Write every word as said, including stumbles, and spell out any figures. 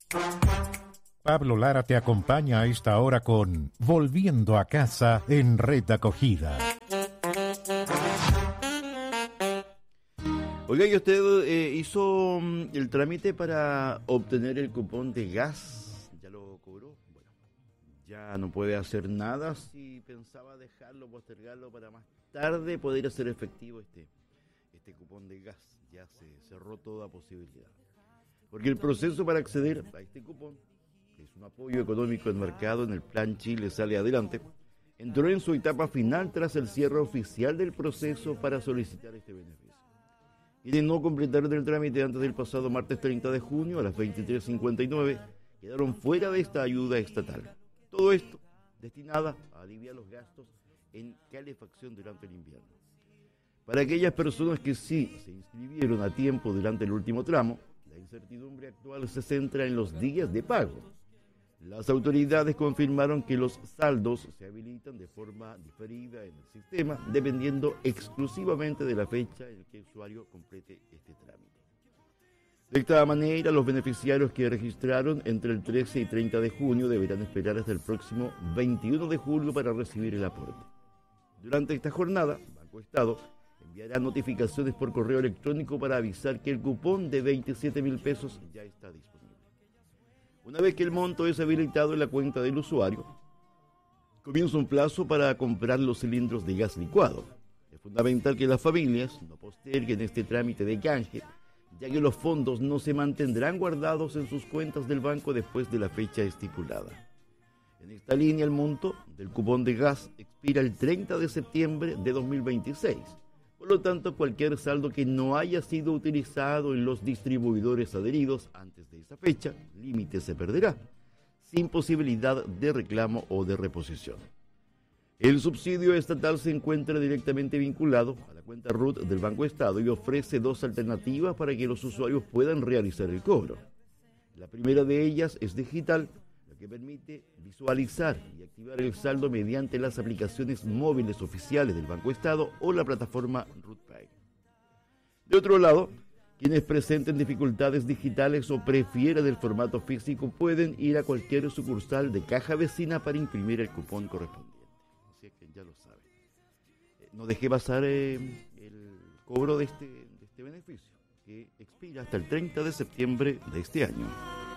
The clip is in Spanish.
Pablo Lara te acompaña a esta hora con Volviendo a Casa en Red Acogida. Oiga, ¿y usted eh, hizo mm, el trámite para obtener el cupón de gas? ¿Ya lo cobró? Bueno, ya no puede hacer nada. Si pensaba dejarlo, postergarlo para más tarde, poder hacer efectivo este, este cupón de gas. Ya se cerró toda posibilidad. Porque el proceso para acceder a este cupón, que es un apoyo económico enmarcado en el Plan Chile Sale Adelante, entró en su etapa final tras el cierre oficial del proceso para solicitar este beneficio. Y de no completar el trámite antes del pasado martes treinta de junio a las veintitrés cincuenta y nueve, quedaron fuera de esta ayuda estatal. Todo esto destinada a aliviar los gastos en calefacción durante el invierno. Para aquellas personas que sí se inscribieron a tiempo durante el último tramo, la incertidumbre actual se centra en los días de pago. Las autoridades confirmaron que los saldos se habilitan de forma diferida en el sistema, dependiendo exclusivamente de la fecha en que el usuario complete este trámite. De esta manera, los beneficiarios que registraron entre el trece y treinta de junio deberán esperar hasta el próximo veintiuno de julio para recibir el aporte. Durante esta jornada, Banco Estado enviará notificaciones por correo electrónico para avisar que el cupón de veintisiete mil pesos ya está disponible. Una vez que el monto es habilitado en la cuenta del usuario, comienza un plazo para comprar los cilindros de gas licuado. Es fundamental que las familias no posterguen este trámite de canje, ya que los fondos no se mantendrán guardados en sus cuentas del banco después de la fecha estipulada. En esta línea, el monto del cupón de gas expira el treinta de septiembre de dos mil veintiséis. Por lo tanto, cualquier saldo que no haya sido utilizado en los distribuidores adheridos antes de esa fecha, límite se perderá, sin posibilidad de reclamo o de reposición. El subsidio estatal se encuentra directamente vinculado a la cuenta R U T del Banco Estado y ofrece dos alternativas para que los usuarios puedan realizar el cobro. La primera de ellas es digital, lo que permite visualizar y activar el saldo mediante las aplicaciones móviles oficiales del Banco Estado o la plataforma RUTPay. De otro lado, quienes presenten dificultades digitales o prefieran el formato físico pueden ir a cualquier sucursal de Caja Vecina para imprimir el cupón correspondiente. Así es que ya lo saben. Eh, no dejé pasar eh, el cobro de este, de este beneficio, que expira hasta el treinta de septiembre de este año.